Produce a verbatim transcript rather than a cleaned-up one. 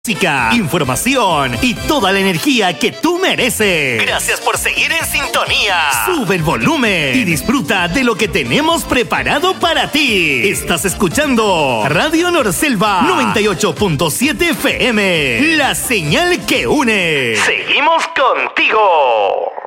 Música, información y toda la energía que tú mereces. Gracias por seguir en sintonía. Sube el volumen y disfruta de lo que tenemos preparado para ti. Estás escuchando Radio Norselva noventa y ocho punto siete F M, la señal que une. Seguimos contigo.